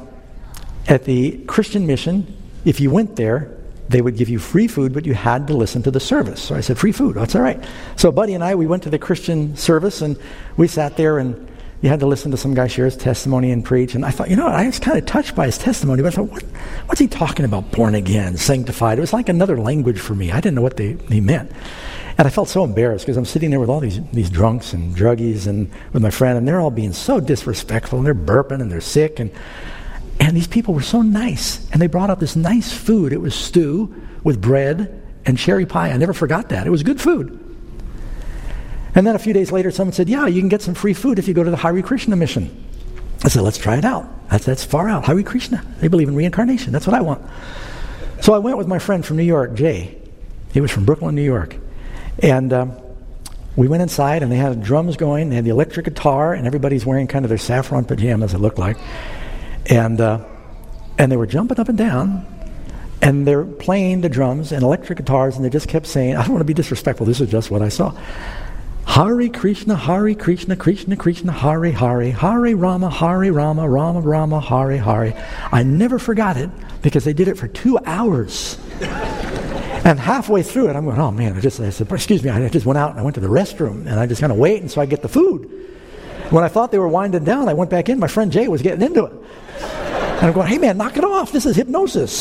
the Christian mission, if you went there, they would give you free food, but you had to listen to the service. So I said, free food, that's all right. So Buddy and I, we went to the Christian service, and we sat there, and you had to listen to some guy share his testimony and preach. And I thought, I was kind of touched by his testimony, but I thought, what's he talking about, born again, sanctified? It was like another language for me. I didn't know what he meant. And I felt so embarrassed, because I'm sitting there with all these drunks and druggies and with my friend, and they're all being so disrespectful, and they're burping, and they're sick, and these people were so nice, and they brought out this nice food. It was stew with bread and cherry pie. I never forgot that. It was good food. And then a few days later, someone said, yeah, you can get some free food if you go to the Hare Krishna mission. I said, let's try it out. That's far out. Hare Krishna. They believe in reincarnation. That's what I want. So I went with my friend from New York, Jay. He was from Brooklyn, New York. And we went inside, and they had drums going. They had the electric guitar, and everybody's wearing kind of their saffron pajamas, it looked like. And they were jumping up and down, and they're playing the drums and electric guitars, and they just kept saying, I don't want to be disrespectful, this is just what I saw. Hare Krishna, Krishna Krishna, Hare Hare, Hare Rama, Rama Rama, Hare Hare. I never forgot it, because they did it for 2 hours. And halfway through it, I'm going, oh man, I said, excuse me, I just went out and I went to the restroom, and I just kind of wait, and so I get the food. When I thought they were winding down, I went back in. My friend Jay was getting into it. And I'm going, hey man, knock it off. This is hypnosis.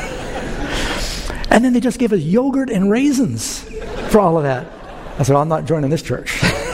And then they just gave us yogurt and raisins for all of that. I said, I'm not joining this church.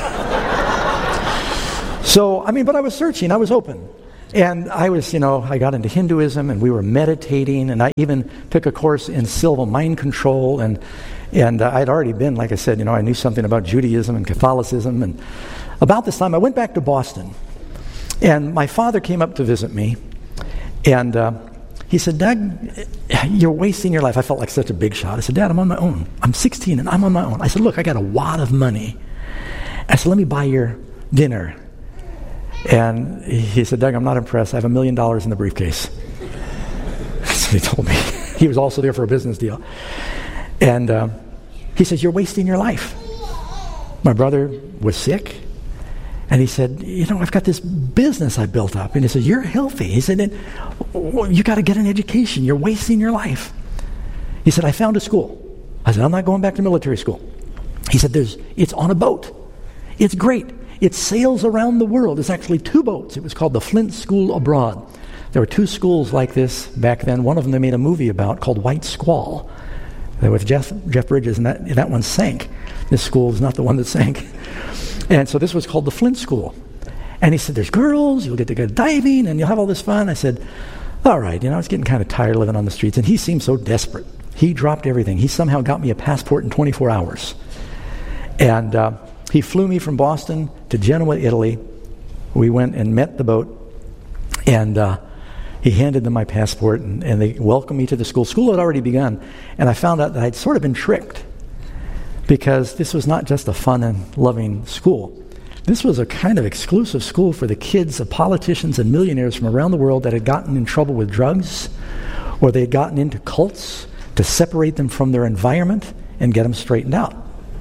So, but I was searching. I was open. And I was, I got into Hinduism, and we were meditating, and I even took a course in silva mind control, and I'd already been, like I said, I knew something about Judaism and Catholicism, and about this time I went back to Boston, and my father came up to visit me, and he said, Dad, you're wasting your life. I felt like such a big shot. I said, Dad, I'm on my own. I'm 16, and I'm on my own. I said, look, I got a wad of money. I said, let me buy your dinner. And he said, Doug, I'm not impressed. I have $1 million in the briefcase. That's what he told me. He was also there for a business deal. And he says, you're wasting your life. My brother was sick. And he said, I've got this business I built up. And he said, you're healthy. He said, you got to get an education. You're wasting your life. He said, I found a school. I said, I'm not going back to military school. He said, it's on a boat. It's great. It sails around the world. It's actually 2 boats. It was called the Flint School Abroad. There were 2 schools like this back then. One of them they made a movie about called White Squall with Jeff Bridges, and that one sank. This school is not the one that sank. And so this was called the Flint School. And he said, there's girls, you'll get to go diving, and you'll have all this fun. I said, all right, I was getting kind of tired living on the streets. And he seemed so desperate. He dropped everything. He somehow got me a passport in 24 hours. And he flew me from Boston to Genoa, Italy. We went and met the boat. And He handed them my passport, and they welcomed me to the school. School had already begun, and I found out that I'd sort of been tricked, because this was not just a fun and loving school. This was a kind of exclusive school for the kids of politicians and millionaires from around the world that had gotten in trouble with drugs, or they had gotten into cults to separate them from their environment and get them straightened out.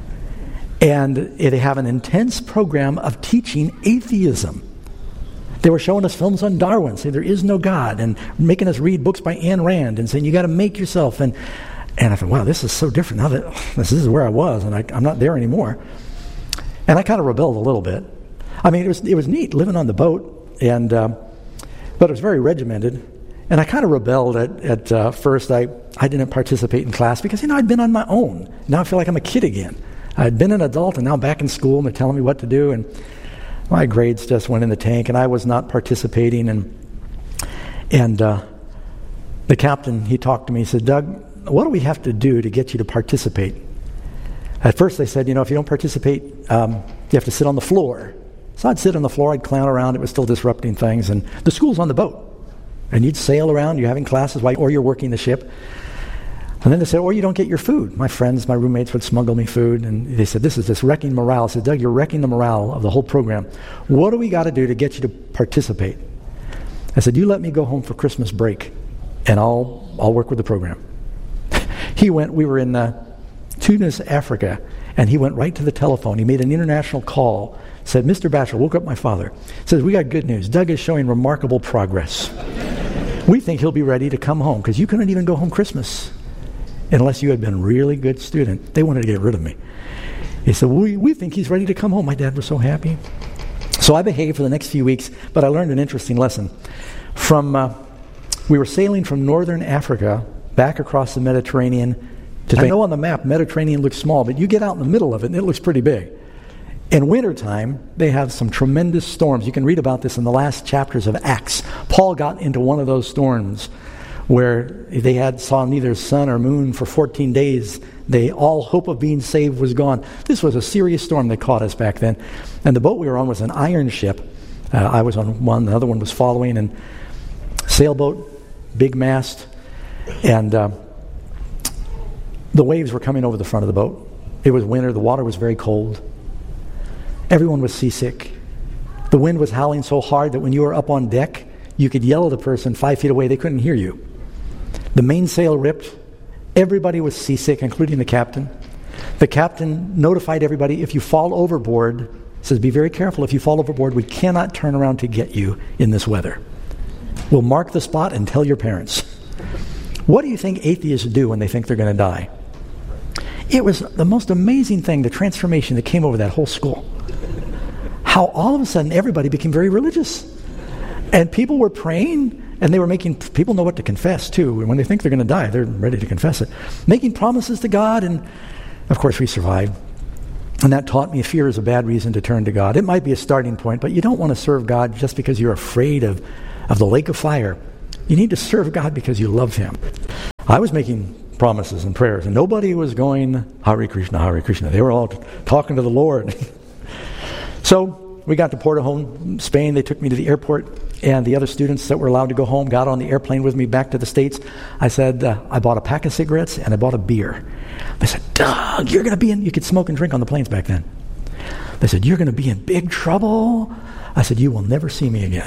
And they have an intense program of teaching atheism. They were showing us films on Darwin, saying there is no God, and making us read books by Ayn Rand, and saying you got to make yourself. And I thought, wow, this is so different now that this is where I was, and I'm not there anymore. And I kind of rebelled a little bit. I mean, it was neat living on the boat, and but it was very regimented. And I kind of rebelled at first. I didn't participate in class because, I'd been on my own. Now I feel like I'm a kid again. I'd been an adult, and now I'm back in school, and they're telling me what to do, and my grades just went in the tank, and I was not participating. And the captain, he talked to me. He said, Doug, what do we have to do to get you to participate? At first they said, if you don't participate, you have to sit on the floor. So I'd sit on the floor, I'd clown around. It was still disrupting things. And the school's on the boat. And you'd sail around, you're having classes, or you're working the ship. And then they said, or you don't get your food. My friends, my roommates would smuggle me food. And they said, this is just wrecking morale. I said, Doug, you're wrecking the morale of the whole program. What do we got to do to get you to participate? I said, you let me go home for Christmas break, and I'll work with the program. We were in Tunis, Africa, and he went right to the telephone. He made an international call, said, Mr. Batchelor, woke up my father. Says, we got good news. Doug is showing remarkable progress. We think he'll be ready to come home, because you couldn't even go home Christmas unless you had been a really good student. They wanted to get rid of me. He said, we think he's ready to come home. My dad was so happy. So I behaved for the next few weeks, but I learned an interesting lesson. We were sailing from northern Africa back across the Mediterranean. I know on the map, Mediterranean looks small, but you get out in the middle of it, and it looks pretty big. In wintertime, they have some tremendous storms. You can read about this in the last chapters of Acts. Paul got into one of those storms where they saw neither sun or moon for 14 days. All hope of being saved was gone. This was a serious storm that caught us back then. And the boat we were on was an iron ship. I was on one, the other one was following, and sailboat, big mast, and the waves were coming over the front of the boat. It was winter, the water was very cold. Everyone was seasick. The wind was howling so hard that when you were up on deck, you could yell at a person 5 feet away, they couldn't hear you. The mainsail ripped. Everybody was seasick, including the captain. The captain notified everybody, if you fall overboard, says, be very careful, if you fall overboard, we cannot turn around to get you in this weather. We'll mark the spot and tell your parents. What do you think atheists do when they think they're going to die? It was the most amazing thing, the transformation that came over that whole school. How all of a sudden everybody became very religious. And people were praying, and they were making, people know what to confess too. And when they think they're going to die, they're ready to confess it. Making promises to God, and of course we survived. And that taught me fear is a bad reason to turn to God. It might be a starting point, but you don't want to serve God just because you're afraid of the lake of fire. You need to serve God because you love Him. I was making promises and prayers, and nobody was going, Hare Krishna, Hare Krishna. They were all talking to the Lord. So we got to Porto, Spain. They took me to the airport, and the other students that were allowed to go home got on the airplane with me back to the States. I said, I bought a pack of cigarettes, and I bought a beer. They said, Doug, you're going to be in, you could smoke and drink on the planes back then. They said, you're going to be in big trouble. I said, you will never see me again.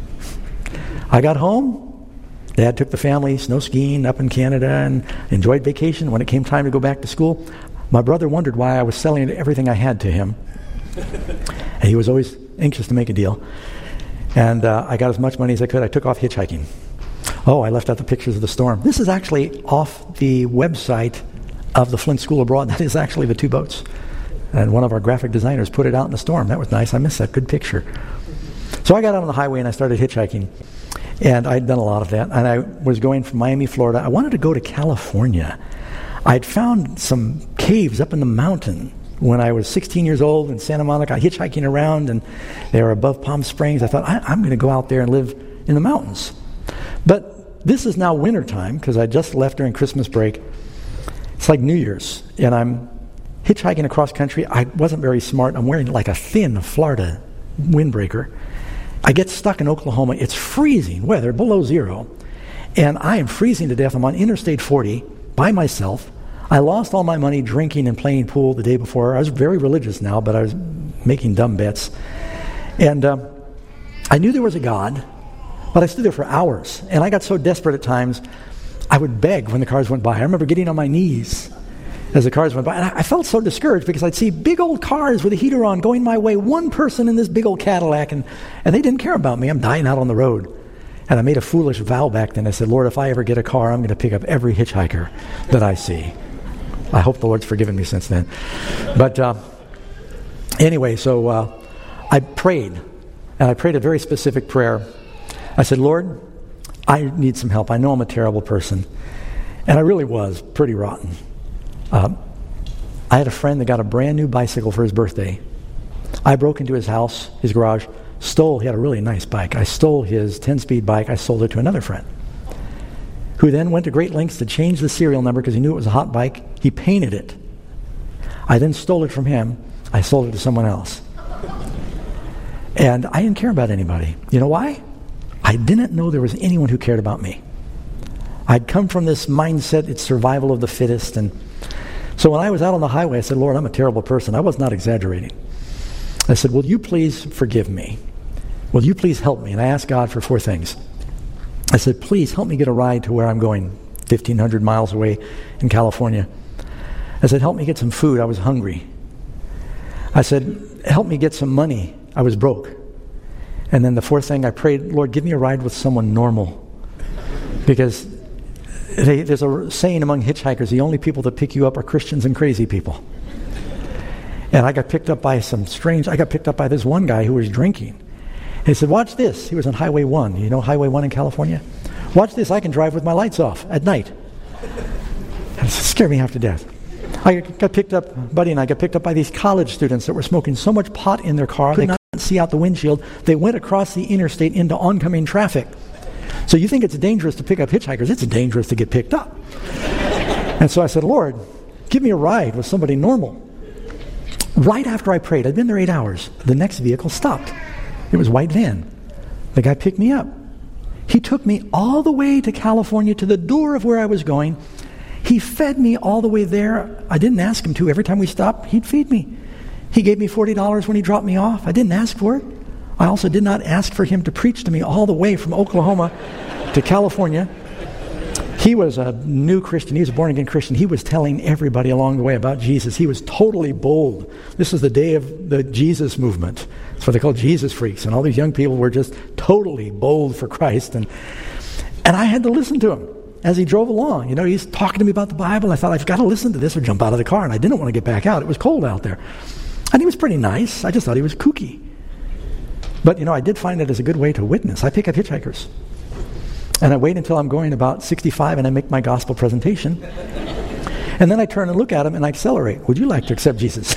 I got home. Dad took the family snow skiing up in Canada and enjoyed vacation. When it came time to go back to school, my brother wondered why I was selling everything I had to him. And he was always anxious to make a deal. And I got as much money as I could. I took off hitchhiking. Oh, I left out the pictures of the storm. This is actually off the website of the Flint School Abroad. That is actually the two boats. And one of our graphic designers put it out in the storm. That was nice. I missed that. Good picture. So I got out on the highway and I started hitchhiking. And I'd done a lot of that. And I was going from Miami, Florida. I wanted to go to California. I'd found some caves up in the mountain when I was 16 years old in Santa Monica, hitchhiking around, and they were above Palm Springs. I thought, I'm going to go out there and live in the mountains. But this is now wintertime, because I just left during Christmas break. It's like New Year's, and I'm hitchhiking across country. I wasn't very smart. I'm wearing like a thin Florida windbreaker. I get stuck in Oklahoma. It's freezing weather, below zero. And I am freezing to death. I'm on Interstate 40 by myself. I lost all my money drinking and playing pool the day before. I was very religious now, but I was making dumb bets. And I knew there was a God, but I stood there for hours. And I got so desperate at times, I would beg when the cars went by. I remember getting on my knees as the cars went by. And I felt so discouraged because I'd see big old cars with a heater on going my way, one person in this big old Cadillac, and they didn't care about me. I'm dying out on the road. And I made a foolish vow back then. I said, Lord, if I ever get a car, I'm going to pick up every hitchhiker that I see. I hope the Lord's forgiven me since then. But anyway, so I prayed. And I prayed a very specific prayer. I said, Lord, I need some help. I know I'm a terrible person. And I really was pretty rotten. I had a friend that got a brand new bicycle for his birthday. I broke into his house, his garage, he had a really nice bike. I stole his 10-speed bike. I sold it to another friend, who then went to great lengths to change the serial number because he knew it was a hot bike. He painted it. I then stole it from him. I sold it to someone else. And I didn't care about anybody. You know why? I didn't know there was anyone who cared about me. I'd come from this mindset, it's survival of the fittest. And so when I was out on the highway, I said, Lord, I'm a terrible person. I was not exaggerating. I said, will you please forgive me? Will you please help me? And I asked God for 4 things. I said, please help me get a ride to where I'm going, 1,500 miles away in California. I said, help me get some food. I was hungry. I said, help me get some money. I was broke. And then the 4th thing, I prayed, Lord, give me a ride with someone normal. Because there's a saying among hitchhikers, the only people that pick you up are Christians and crazy people. And I got picked up by this one guy who was drinking. And he said, watch this. He was on Highway 1. You know Highway 1 in California? Watch this. I can drive with my lights off at night. And it scared me half to death. Buddy and I got picked up by these college students that were smoking so much pot in their car, they couldn't see out the windshield. They went across the interstate into oncoming traffic. So you think it's dangerous to pick up hitchhikers. It's dangerous to get picked up. And so I said, Lord, give me a ride with somebody normal. Right after I prayed, I'd been there 8 hours, the next vehicle stopped. It was a white van. The guy picked me up. He took me all the way to California to the door of where I was going. He fed me all the way there. I didn't ask him to. Every time we stopped, he'd feed me. He gave me $40 when he dropped me off. I didn't ask for it. I also did not ask for him to preach to me all the way from Oklahoma to California. He was a new Christian. He was a born-again Christian. He was telling everybody along the way about Jesus. He was totally bold. This is the day of the Jesus movement. That's what they call Jesus freaks. And all these young people were just totally bold for Christ. And I had to listen to him as he drove along. You know, he's talking to me about the Bible. I thought, I've got to listen to this or jump out of the car. And I didn't want to get back out. It was cold out there. And he was pretty nice. I just thought he was kooky. But, you know, I did find it as a good way to witness. I pick up hitchhikers. And I wait until I'm going about 65 and I make my gospel presentation. And then I turn and look at them and I accelerate. Would you like to accept Jesus?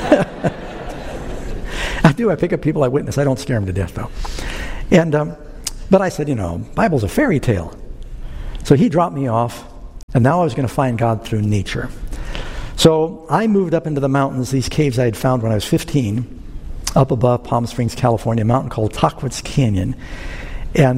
I do. I pick up people I witness. I don't scare them to death, though. And but I said, you know, Bible's a fairy tale. So he dropped me off, and now I was going to find God through nature. So I moved up into the mountains, these caves I had found when I was 15, up above Palm Springs, California, a mountain called Tahquitz Canyon. And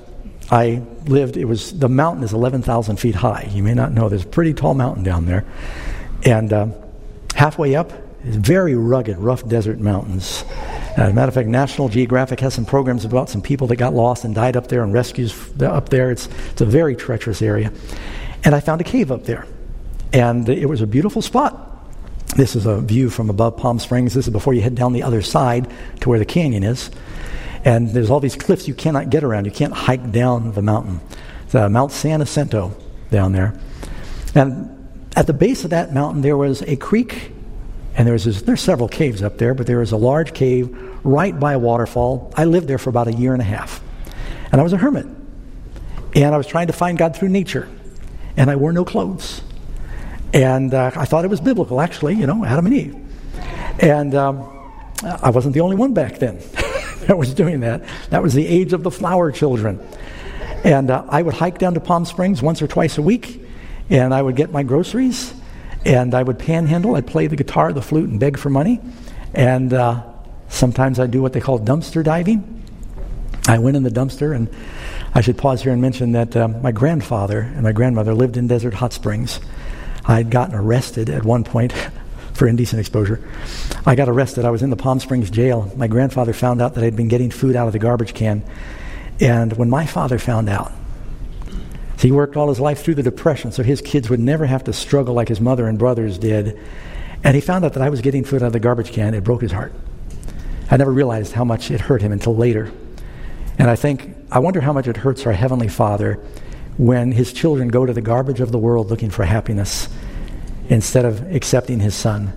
the mountain is 11,000 feet high. You may not know, there's a pretty tall mountain down there. And halfway up is very rugged, rough desert mountains. As a matter of fact, National Geographic has some programs about some people that got lost and died up there and rescues up there. It's a very treacherous area. And I found a cave up there. And it was a beautiful spot. This is a view from above Palm Springs. This is before you head down the other side to where the canyon is. And there's all these cliffs you cannot get around. You can't hike down the mountain. It's Mount San Jacinto down there. And at the base of that mountain, there was a creek. And there's several caves up there, but there was a large cave right by a waterfall. I lived there for about 1.5 years. And I was a hermit. And I was trying to find God through nature. And I wore no clothes. And I thought it was biblical, actually, you know, Adam and Eve. And I wasn't the only one back then that was doing that. That was the age of the flower children. And I would hike down to Palm Springs once or twice a week, and I would get my groceries, and I would panhandle. I'd play the guitar, the flute, and beg for money. And sometimes I'd do what they call dumpster diving. I went in the dumpster, and I should pause here and mention that my grandfather and my grandmother lived in Desert Hot Springs. I had gotten arrested at one point for indecent exposure. I got arrested. I was in the Palm Springs jail. My grandfather found out that I'd been getting food out of the garbage can. And when my father found out, he worked all his life through the Depression, so his kids would never have to struggle like his mother and brothers did. And he found out that I was getting food out of the garbage can. It broke his heart. I never realized how much it hurt him until later. And I wonder how much it hurts our Heavenly Father when His children go to the garbage of the world looking for happiness instead of accepting His Son.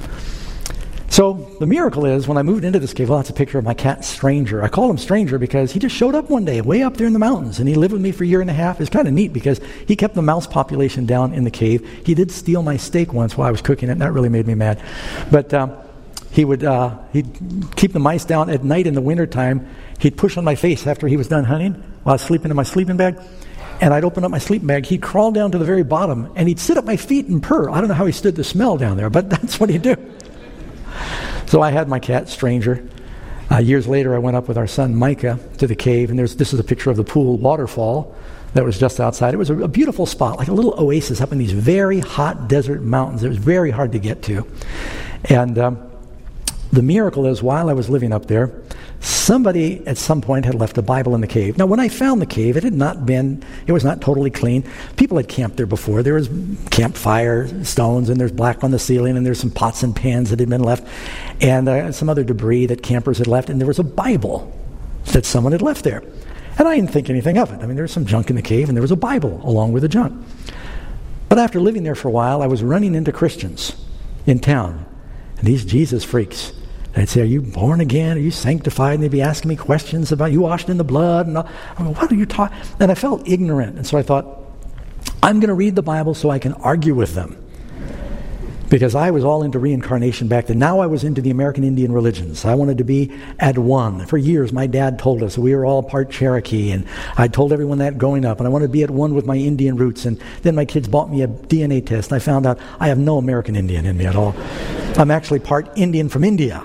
So the miracle is, when I moved into this cave, well, that's a picture of my cat, Stranger. I call him Stranger because he just showed up one day way up there in the mountains, and he lived with me for a year and a half. It's kind of neat because he kept the mouse population down in the cave. He did steal my steak once while I was cooking it, and that really made me mad. But he'd keep the mice down at night in the wintertime. He'd push on my face after he was done hunting while I was sleeping in my sleeping bag. And I'd open up my sleeping bag. He'd crawl down to the very bottom, and he'd sit at my feet and purr. I don't know how he stood the smell down there, but that's what he'd do. So I had my cat, Stranger. Years later, I went up with our son, Micah, to the cave, and this is a picture of the pool waterfall that was just outside. It was a beautiful spot, like a little oasis up in these very hot desert mountains. It was very hard to get to. And the miracle is, while I was living up there, somebody at some point had left a Bible in the cave. Now, when I found the cave, it was not totally clean. People had camped there before. There was campfire stones, and there's black on the ceiling, and there's some pots and pans that had been left, and some other debris that campers had left, and there was a Bible that someone had left there. And I didn't think anything of it. I mean, there was some junk in the cave, and there was a Bible along with the junk. But after living there for a while, I was running into Christians in town, and these Jesus freaks. They'd say, "Are you born again? Are you sanctified?" And they'd be asking me questions about, "You washed in the blood?" And I'm like, "What are you talking?" And I felt ignorant. And so I thought, I'm going to read the Bible so I can argue with them. Because I was all into reincarnation back then. Now I was into the American Indian religions. I wanted to be at one. For years, my dad told us we were all part Cherokee. And I told everyone that growing up. And I wanted to be at one with my Indian roots. And then my kids bought me a DNA test. And I found out I have no American Indian in me at all. I'm actually part Indian from India.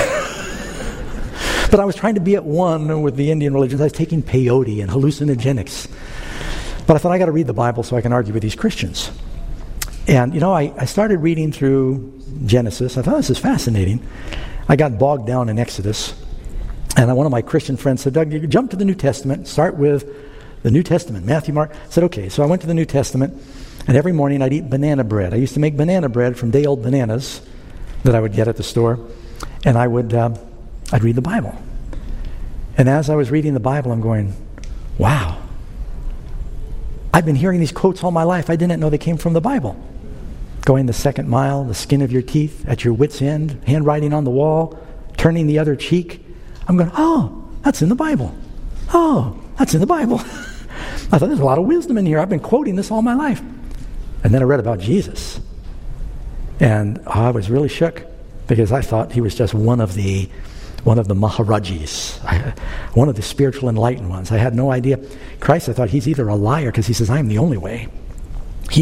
But I was trying to be at one with the Indian religions. I was taking peyote and hallucinogenics. But I thought, I got to read the Bible so I can argue with these Christians. And, I started reading through Genesis. I thought, this is fascinating. I got bogged down in Exodus. And one of my Christian friends said, "Doug, you jump to the New Testament. Start with the New Testament, Matthew, Mark." I said, okay. So I went to the New Testament. And every morning I'd eat banana bread. I used to make banana bread from day-old bananas that I would get at the store. And I'd read the Bible. And as I was reading the Bible, I'm going, wow. I've been hearing these quotes all my life. I didn't know they came from the Bible. Going the second mile, the skin of your teeth, at your wit's end, handwriting on the wall, turning the other cheek. I'm going, oh, that's in the Bible. Oh, that's in the Bible. I thought, there's a lot of wisdom in here. I've been quoting this all my life. And then I read about Jesus. And I was really shook because I thought he was just one of the Maharajis, one of the spiritual enlightened ones. I had no idea. Christ, I thought, he's either a liar because he says, "I am the only way."